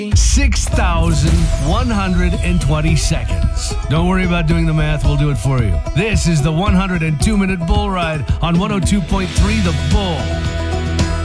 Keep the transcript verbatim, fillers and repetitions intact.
six thousand one hundred twenty seconds. Don't worry about doing the math, we'll do it for you. This is the one hundred two minute bull ride on one oh two point three The Bull.